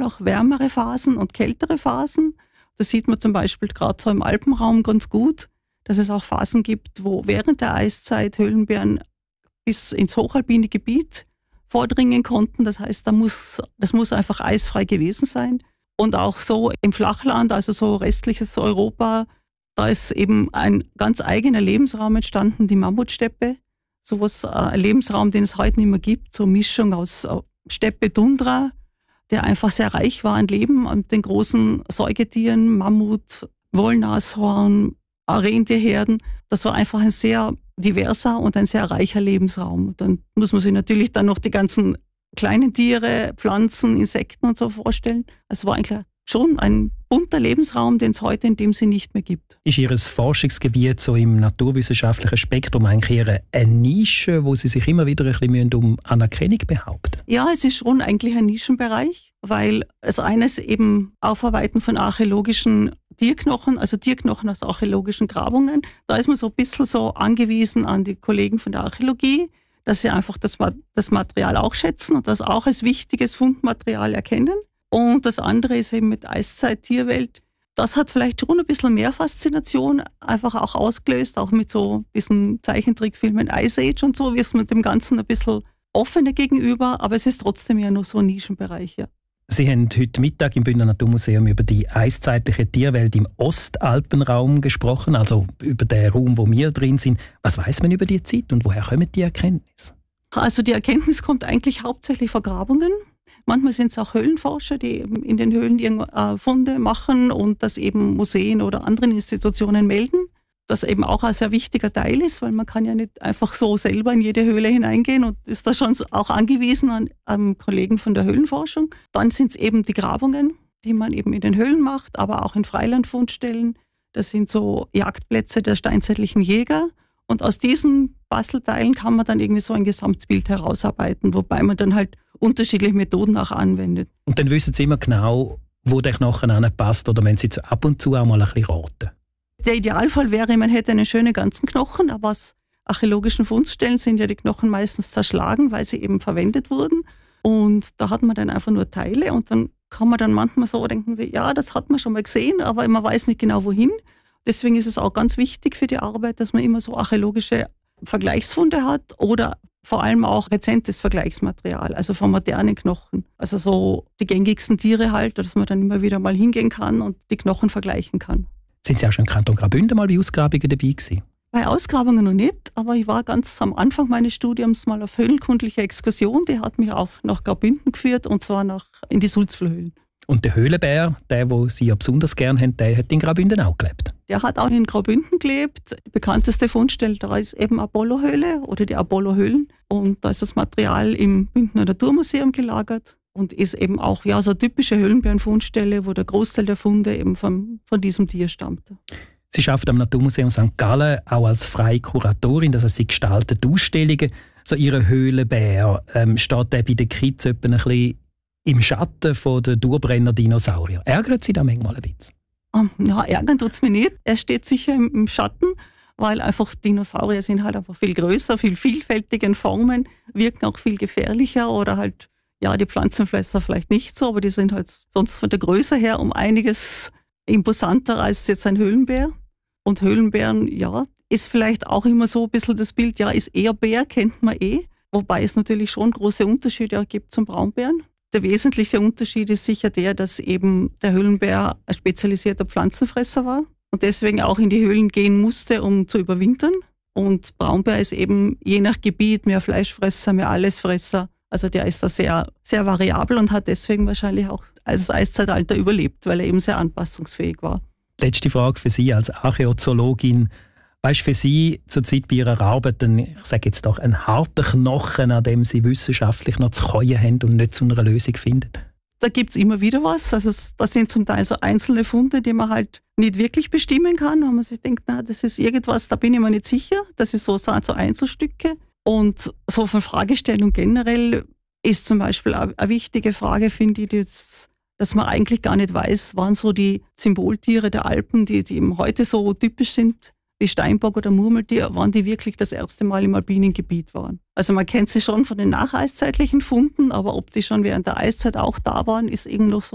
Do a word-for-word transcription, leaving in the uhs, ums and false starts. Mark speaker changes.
Speaker 1: auch wärmere Phasen und kältere Phasen. Das sieht man zum Beispiel gerade so im Alpenraum ganz gut, dass es auch Phasen gibt, wo während der Eiszeit Höhlenbären bis ins hochalpine Gebiet vordringen konnten. Das heißt, da muss, das muss einfach eisfrei gewesen sein. Und auch so im Flachland, also so restliches Europa, da ist eben ein ganz eigener Lebensraum entstanden, die Mammutsteppe. So was, äh, ein Lebensraum, den es heute nicht mehr gibt, so eine Mischung aus äh, Steppe, Tundra, der einfach sehr reich war an Leben, an den großen Säugetieren, Mammut, Wollnashorn, Rentierherden. Das war einfach ein sehr diverser und ein sehr reicher Lebensraum. Dann muss man sich natürlich dann noch die ganzen kleinen Tiere, Pflanzen, Insekten und so vorstellen. Es war eigentlich schon ein bunter Lebensraum, den es heute in dem Sinne nicht mehr gibt.
Speaker 2: Ist Ihr Forschungsgebiet so im naturwissenschaftlichen Spektrum eigentlich eher eine Nische, wo Sie sich immer wieder ein bisschen um Anerkennung behaupten?
Speaker 1: Ja, es ist schon eigentlich ein Nischenbereich, weil es eines eben Aufarbeiten von archäologischen Tierknochen, also Tierknochen aus archäologischen Grabungen, da ist man so ein bisschen so angewiesen an die Kollegen von der Archäologie, dass sie einfach das, das Material auch schätzen und das auch als wichtiges Fundmaterial erkennen. Und das andere ist eben mit Eiszeit, Tierwelt. Das hat vielleicht schon ein bisschen mehr Faszination einfach auch ausgelöst, auch mit so diesen Zeichentrickfilmen Ice Age und so, wir sind mit dem Ganzen ein bisschen offener gegenüber, aber es ist trotzdem ja nur so ein Nischenbereich. Ja.
Speaker 2: Sie haben heute Mittag im Bündner Naturmuseum über die eiszeitliche Tierwelt im Ostalpenraum gesprochen, also über den Raum, wo wir drin sind. Was weiß man über die Zeit und woher kommen die Erkenntnisse?
Speaker 1: Also die Erkenntnis kommt eigentlich hauptsächlich von Grabungen. Manchmal sind es auch Höhlenforscher, die eben in den Höhlen äh, Funde machen und das eben Museen oder anderen Institutionen melden. Das eben auch ein sehr wichtiger Teil ist, weil man kann ja nicht einfach so selber in jede Höhle hineingehen und ist da schon auch angewiesen an, an Kollegen von der Höhlenforschung. Dann sind es eben die Grabungen, die man eben in den Höhlen macht, aber auch in Freilandfundstellen. Das sind so Jagdplätze der steinzeitlichen Jäger. Und aus diesen Bastelteilen kann man dann irgendwie so ein Gesamtbild herausarbeiten, wobei man dann halt unterschiedliche Methoden auch anwendet.
Speaker 2: Und dann wissen Sie immer genau, wo der Knochen anpasst, oder wenn Sie ab und zu auch mal ein bisschen raten?
Speaker 1: Der Idealfall wäre, man hätte einen schönen ganzen Knochen, aber aus archäologischen Fundstellen sind ja die Knochen meistens zerschlagen, weil sie eben verwendet wurden. Und da hat man dann einfach nur Teile und dann kann man dann manchmal so denken, ja, das hat man schon mal gesehen, aber man weiß nicht genau wohin. Deswegen ist es auch ganz wichtig für die Arbeit, dass man immer so archäologische Vergleichsfunde hat oder vor allem auch rezentes Vergleichsmaterial, also von modernen Knochen. Also so die gängigsten Tiere halt, dass man dann immer wieder mal hingehen kann und die Knochen vergleichen kann.
Speaker 2: Sind Sie auch schon im Kanton Graubünden mal bei Ausgrabungen dabei gewesen?
Speaker 1: Bei Ausgrabungen noch nicht, aber ich war ganz am Anfang meines Studiums mal auf höhlenkundlicher Exkursion. Die hat mich auch nach Graubünden geführt und zwar nach, in die Sulzflöhöhlen.
Speaker 2: Und der Höhlenbär, der, den Sie ja besonders gerne haben, der hat in Graubünden auch gelebt?
Speaker 1: Der hat auch in Graubünden gelebt. Die bekannteste Fundstelle da ist eben Apollohöhle oder die Apollohöhlen. Und da ist das Material im Bündner Naturmuseum gelagert und ist eben auch ja, so eine typische Höhlenbärenfundstelle, wo der Großteil der Funde eben von, von diesem Tier stammt.
Speaker 2: Sie arbeitet am Naturmuseum Sankt Gallen auch als freie Kuratorin, das heißt, sie gestaltet Ausstellungen. So Ihr Höhlenbär, ähm, steht der bei den Kids etwa ein bisschen im Schatten von der Dauerbrenner-Dinosaurier. Ärgert Sie da manchmal ein bisschen?
Speaker 1: Um, ja, ärgern tut es mich nicht. Er steht sicher im, im Schatten, weil einfach Dinosaurier sind halt einfach viel größer, viel vielfältiger in Formen, wirken auch viel gefährlicher oder halt, ja, die Pflanzenfresser vielleicht nicht so, aber die sind halt sonst von der Größe her um einiges imposanter als jetzt ein Höhlenbär. Und Höhlenbären, ja, ist vielleicht auch immer so ein bisschen das Bild, ja, ist eher Bär, kennt man eh, wobei es natürlich schon große Unterschiede gibt zum Braunbären. Der wesentliche Unterschied ist sicher der, dass eben der Höhlenbär ein spezialisierter Pflanzenfresser war und deswegen auch in die Höhlen gehen musste, um zu überwintern. Und Braunbär ist eben je nach Gebiet mehr Fleischfresser, mehr Allesfresser. Also der ist da sehr, sehr variabel und hat deswegen wahrscheinlich auch als Eiszeitalter überlebt, weil er eben sehr anpassungsfähig war.
Speaker 2: Letzte Frage für Sie als Archäozoologin. Was ist für Sie zurzeit bei Ihrer Arbeit ein, ich sage jetzt doch, ein harter Knochen, an dem Sie wissenschaftlich noch zu käuen haben und nicht zu einer Lösung finden?
Speaker 1: Da gibt es immer wieder was. Also das sind zum Teil so einzelne Funde, die man halt nicht wirklich bestimmen kann. Und man sich denkt, na, das ist irgendwas, da bin ich mir nicht sicher. Das ist so, sind so Einzelstücke. Und so von Fragestellung generell ist zum Beispiel eine wichtige Frage, finde ich, dass, dass man eigentlich gar nicht weiß, waren so die Symboltiere der Alpen, die, die eben heute so typisch sind, wie Steinbock oder Murmeltier, wann die wirklich das erste Mal im alpinen Gebiet waren. Also man kennt sie schon von den nacheiszeitlichen Funden, aber ob die schon während der Eiszeit auch da waren, ist eben noch so